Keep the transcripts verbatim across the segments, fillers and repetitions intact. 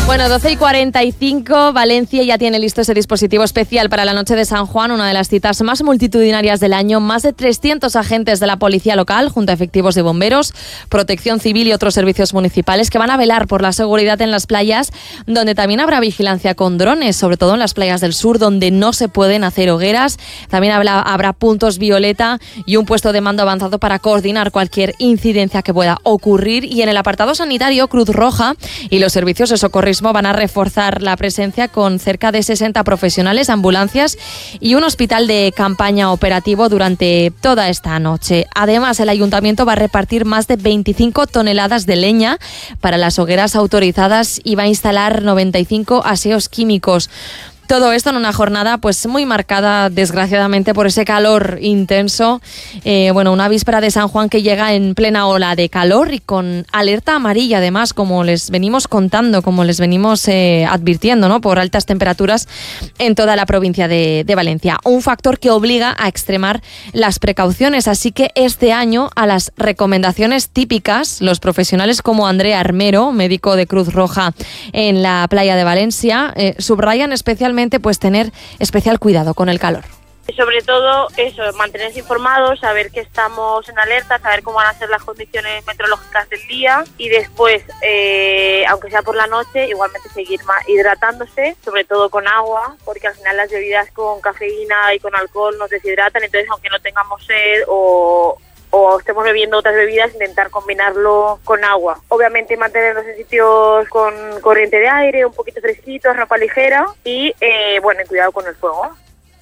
Bueno, doce y cuarenta y cinco, Valencia ya tiene listo ese dispositivo especial para la noche de San Juan, una de las citas más multitudinarias del año. Más de trescientos agentes de la policía local, junto a efectivos de bomberos, protección civil y otros servicios municipales que van a velar por la seguridad en las playas, donde también habrá vigilancia con drones, sobre todo en las playas del sur, donde no se pueden hacer hogueras. También habrá, habrá puntos violeta y un puesto de mando avanzado para coordinar cualquier incidencia que pueda ocurrir. Y en el apartado sanitario, Cruz Roja y los servicios de socorrismo van a reforzar la presencia con cerca de sesenta profesionales, ambulancias y un hospital de campaña operativo durante toda esta noche. Además, el ayuntamiento va a repartir más de veinticinco toneladas de leña para las hogueras autorizadas y va a instalar noventa y cinco aseos químicos. Todo esto en una jornada pues muy marcada, desgraciadamente, por ese calor intenso. Eh, bueno, una víspera de San Juan que llega en plena ola de calor y con alerta amarilla, además, como les venimos contando, como les venimos eh, advirtiendo, ¿no? Por altas temperaturas en toda la provincia de, de Valencia. Un factor que obliga a extremar las precauciones. Así que este año, a las recomendaciones típicas, los profesionales como Andrea Armero, médico de Cruz Roja en la playa de Valencia, eh, subrayan especialmente pues tener especial cuidado con el calor. Sobre todo eso, mantenerse informados, saber que estamos en alerta, saber cómo van a ser las condiciones meteorológicas del día y después, eh, aunque sea por la noche, igualmente seguir hidratándose, sobre todo con agua, porque al final las bebidas con cafeína y con alcohol nos deshidratan, entonces aunque no tengamos sed o... o estemos bebiendo otras bebidas, intentar combinarlo con agua. Obviamente mantenernos en sitios con corriente de aire, un poquito fresquitos, ropa ligera y, eh, bueno, cuidado con el fuego.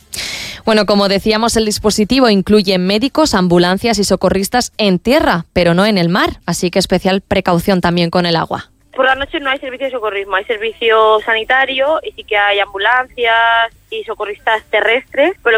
Bueno, como decíamos, el dispositivo incluye médicos, ambulancias y socorristas en tierra, pero no en el mar, así que especial precaución también con el agua. Por la noche no hay servicio de socorrismo, hay servicio sanitario y sí que hay ambulancias y socorristas terrestres, pero